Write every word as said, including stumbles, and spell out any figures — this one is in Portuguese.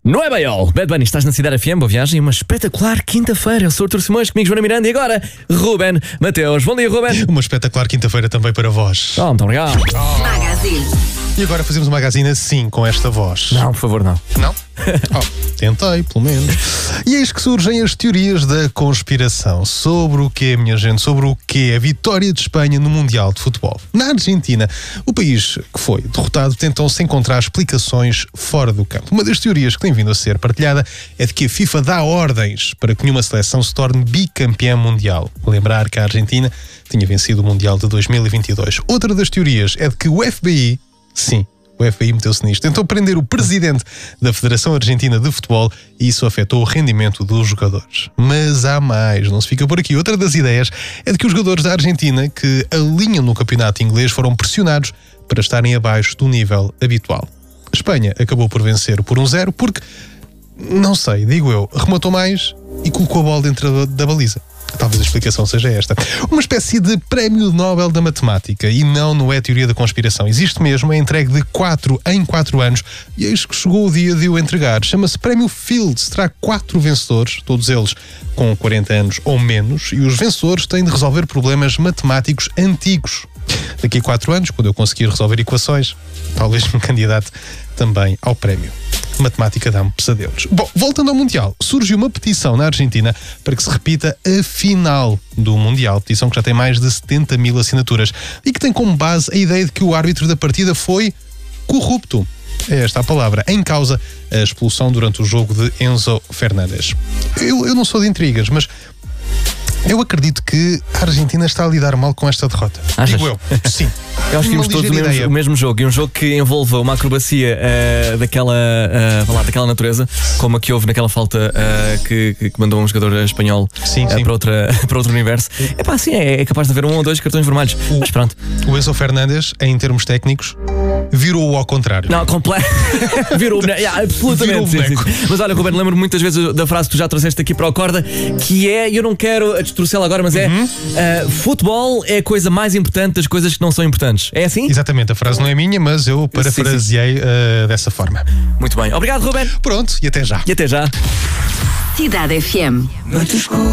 Nueva York, Bad Bunny, estás na Cidade F M, boa viagem, uma espetacular quinta-feira. Eu sou o Artur Simões, comigo Joana Miranda e agora Ruben Mateus. Bom dia, Ruben. Uma espetacular quinta-feira também para vós. Oh, muito obrigado. Oh. Magazine. E agora fazemos um magazine assim, com esta voz. Não, por favor, não. Não? Oh, tentei, pelo menos. E eis que surgem as teorias da conspiração. Sobre o quê, minha gente? Sobre o quê? A vitória de Espanha no Mundial de Futebol. Na Argentina, o país que foi derrotado, tentam-se encontrar explicações fora do campo. Uma das teorias que tem vindo a ser partilhada é de que a FIFA dá ordens para que nenhuma seleção se torne bicampeã mundial. Lembrar que a Argentina tinha vencido o Mundial de dois mil e vinte e dois. Outra das teorias é de que o F B I, sim, o F B I meteu-se nisto, tentou prender o presidente da Federação Argentina de Futebol e isso afetou o rendimento dos jogadores. Mas há mais, não se fica por aqui. Outra das ideias é de que os jogadores da Argentina que alinham no campeonato inglês foram pressionados para estarem abaixo do nível habitual. A Espanha acabou por vencer por um zero porque, não sei, digo eu, rematou mais e colocou a bola dentro da, da baliza. Talvez a explicação seja esta. Uma espécie de prémio Nobel da matemática. E não, não é teoria da conspiração. Existe mesmo, é entregue de quatro em quatro anos. E eis que chegou o dia de o entregar. Chama-se Prémio Fields. Terá quatro vencedores, todos eles com quarenta anos ou menos. E os vencedores têm de resolver problemas matemáticos antigos. Daqui a quatro anos, quando eu conseguir resolver equações, talvez me candidate também ao prémio. Matemática dá-me pesadelos. Bom, voltando ao Mundial, surge uma petição na Argentina para que se repita a final do Mundial. Petição que já tem mais de setenta mil assinaturas e que tem como base a ideia de que o árbitro da partida foi corrupto. É esta a palavra. Em causa a expulsão durante o jogo de Enzo Fernández. Eu, eu não sou de intrigas, mas eu acredito que a Argentina está a lidar mal com esta derrota. Achas? Digo eu. Sim. Eu acho que vimos todos o mesmo, o mesmo jogo, e um jogo que envolva uma acrobacia uh, daquela, uh, lá, daquela natureza, como a que houve naquela falta uh, que, que mandou um jogador espanhol sim, uh, sim. Para, outra, para outro universo. É pá, sim, é, é capaz de haver um ou dois cartões vermelhos. O, mas pronto. O Enzo Fernández, em termos técnicos, virou-o ao contrário. Não, completo. Virou o boneco. Yeah, absolutamente. Virou o sim, sim. Mas olha, Ruben, lembro-me muitas vezes da frase que tu já trouxeste aqui para o Corda, que é, eu não quero destruí-la agora, mas é uhum. uh, futebol é a coisa mais importante das coisas que não são importantes. É assim? Exatamente, a frase não é minha, mas eu parafraseei uh, dessa forma. Muito bem. Obrigado, Ruben. Pronto, e até já. E até já. Cidade F M.